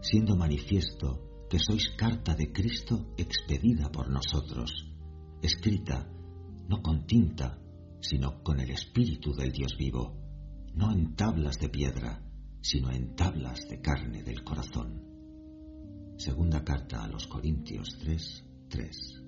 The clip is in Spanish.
siendo manifiesto que sois carta de Cristo expedida por nosotros, escrita no con tinta, sino con el Espíritu del Dios vivo, no en tablas de piedra, sino en tablas de carne del corazón. Segunda carta a los Corintios 3:3.